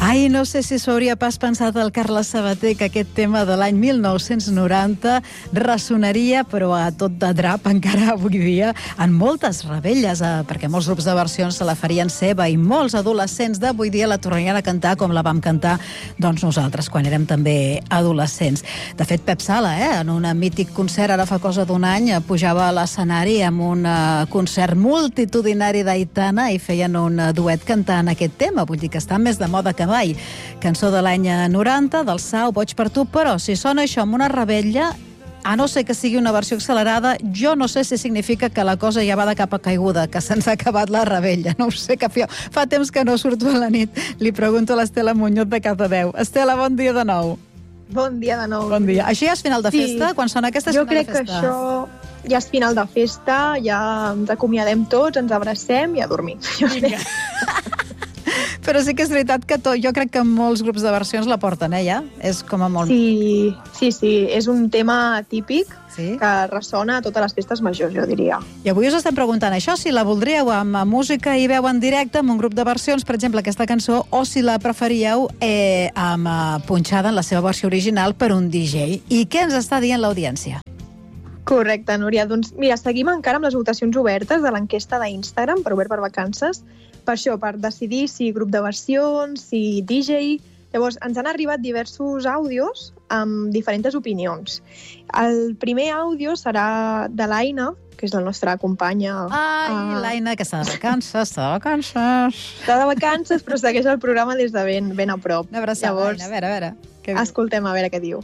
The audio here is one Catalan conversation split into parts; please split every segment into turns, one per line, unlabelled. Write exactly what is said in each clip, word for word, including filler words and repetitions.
Ai, no sé si s'ho hauria pas pensat el Carles Sabater que aquest tema de l'any mil nou-cents noranta ressonaria, però a tot de drap encara avui dia, en moltes revetlles, eh, perquè molts grups de versions se la farien seva i molts adolescents d'avui dia la tornarien a cantar com la vam cantar doncs nosaltres quan érem també adolescents. De fet, Pep Sala, eh, en un mític concert, ara fa cosa d'un any, pujava a l'escenari amb un uh, concert multitudinari d'Aitana i feien un uh, duet cantant aquest tema. Vull dir que està més de moda que mai. Cançó de l'any noranta, del Sau, Boig per tu, però si sona això amb una revetlla, a no ser que sigui una versió accelerada, jo no sé si significa que la cosa ja va de capa caiguda, que se'ns ha acabat la revetlla. No ho sé, que fa, fa temps que no surto a la nit. Li pregunto a l'Estela Muñoz de Cardedeu. Estela, bon dia de nou.
Bon dia de nou.
Bon dia. Això ja és final de festa? Sí. Quan sona aquesta és
jo
final de festa?
Jo crec que això ja és final de festa, ja ens acomiadem tots, ens abracem i a dormir.
Vinga. Però sí que és veritat que tot, jo crec que molts grups de versions la porten, eh, ja? És com a molt...
Sí, sí, sí. És un tema típic
sí?
que ressona a totes les festes majors, jo diria.
I avui us estem preguntant això, si la voldríeu amb música i veu en directe, amb un grup de versions, per exemple, aquesta cançó, o si la preferíeu eh, amb uh, punxada en la seva versió original per un D J. I què ens està dient l'audiència?
Correcte, Núria. Doncs mira, seguim encara amb les votacions obertes de l'enquesta d'Instagram per Obert per Vacances, per això, per decidir si grup de versions, si D J... Llavors, ens han arribat diversos àudios amb diferents opinions. El primer àudio serà de l'Aina, que és la nostra companya...
Ai, uh... l'Aina, que està de vacances, està de vacances...
Està de vacances, però segueix el programa des de ben, ben a prop.
Una abraçada, Llavors, Aina, a veure, a veure.
Què escoltem, a veure què diu.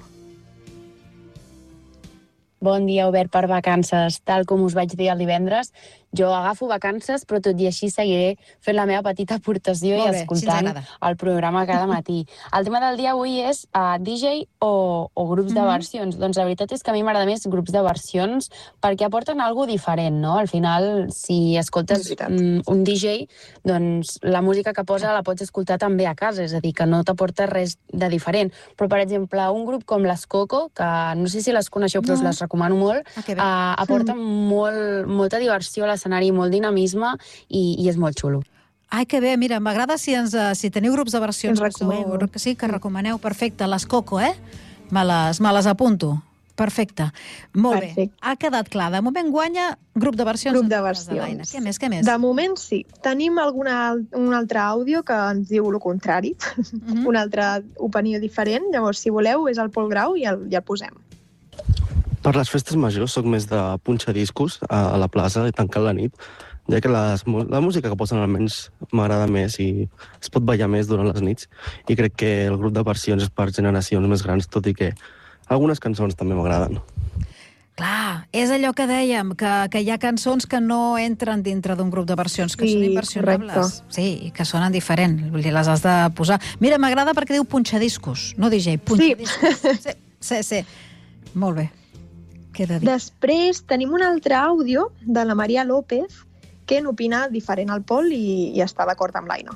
Bon dia, Obert per Vacances. Tal com us vaig dir el divendres, jo agafo vacances, però tot i així seguiré fent la meva petita aportació i escoltant el programa cada matí. El tema del dia avui és uh, D J o, o grups mm-hmm. de versions. Doncs la veritat és que a mi m'agrada més grups de versions perquè aporten alguna cosa diferent, no? Al final, si escoltes um, un D J, doncs la música que posa la pots escoltar també a casa, és a dir, que no t'aporta res de diferent. Però, per exemple, un grup com les Coco, que no sé si les coneixeu, però no. us les recomano molt, ah, uh, aporta mm. molt, molta diversió a l'escenari, molt dinamisme i, i és molt xulo.
Ai, que bé, mira, m'agrada si, ens, si teniu grups de versions
que, sou,
que sí, que recomaneu, perfecte. Les Coco, eh? Me les, me les apunto. Perfecte. Molt Perfecte. bé. Ha quedat clar. De moment guanya grup de versions.
Grup de versions.
Què més, què més?
De moment sí. Tenim alguna, un altre àudio que ens diu el contrari, mm-hmm. una altra opinió diferent. Llavors, si voleu, és el Pol Grau i el, ja el posem.
Per les festes majors soc més de punxar discos a, a la plaça i tancar la nit, ja que les, la música que posen almenys m'agrada més i es pot ballar més durant les nits. I crec que el grup de versions és per generacions més grans, tot i que algunes cançons també m'agraden.
Clar, és allò que dèiem, que, que hi ha cançons que no entren dintre d'un grup de versions, que
sí,
són inversionables.
Correcte.
Sí, que sonen diferent, vull dir, les has de posar. Mira, m'agrada perquè diu punxadiscos, no D J, punxadiscos. Sí, sí, sí. sí. Molt bé.
Després tenim un altre àudio de la Maria López que n'opina diferent al Pol i, i està d'acord amb l'Aina.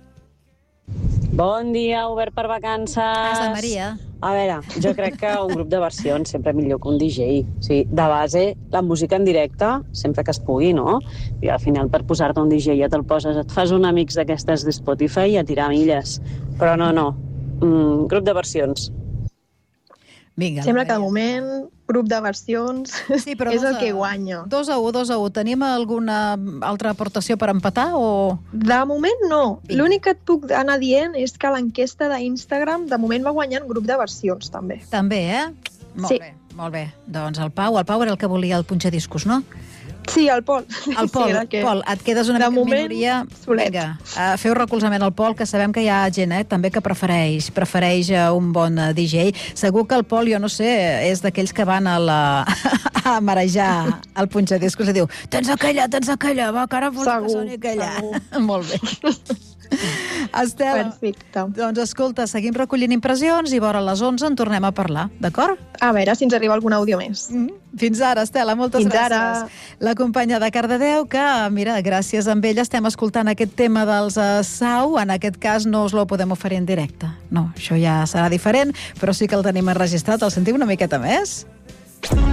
Bon dia, Obert per Vacances.
Casa Maria.
A veure, jo crec que un grup de versions sempre millor que un D J. O sigui, de base, la música en directe, sempre que es pugui, no? I al final, per posar-te un D J ja te'l poses, et fas un amics d'aquestes de Spotify i a tirar milles. Però no, no. Mm, grup de versions.
Vinga,
Sembla que de moment grup de versions sí, és el que guanya.
Dos a u, dos a u. Tenim alguna altra aportació per empatar? O...
De moment no. L'únic que et puc anar dient és que l'enquesta d'Instagram de moment va guanyant grup de versions també.
També, eh? Molt
sí.
bé, molt bé. Doncs el Pau, el Pau era el que volia el punxadiscos, no?
Sí, el Pol.
El Pol,
sí, que...
Pol, et quedes una
de
mica
moment,
en minoria.
Solet.
Vinga, uh, feu recolzament al Pol, que sabem que hi ha gent eh, també que prefereix, prefereix uh, un bon uh, D J. Segur que el Pol, jo no sé, és d'aquells que van a, la... a marejar el punxadiscos i diu tens aquella, tens aquella, va, que ara vols que soni aquella. Molt bé. Estela,
perfecte.
Doncs escolta, seguim recollint impressions i vora les onze en tornem a parlar, d'acord?
A veure si ens arriba algun àudio més.
Mm-hmm. Fins ara, Estela, moltes
Fins
gràcies.
Ara.
La companya de Cardedeu, que, mira, gràcies a ella estem escoltant aquest tema dels uh, Sau, en aquest cas no us lo podem oferir en directe. No, això ja serà diferent, però sí que el tenim enregistrat. El sentiu una miqueta més?